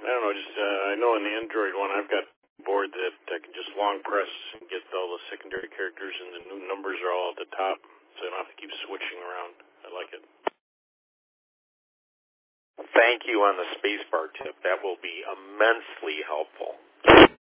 don't know, just I know in the Android one I've got a board that I can just long press and get all the secondary characters and the new numbers are all at the top, so I don't have to keep switching around. I like it. Thank you on the spacebar tip. That will be immensely helpful.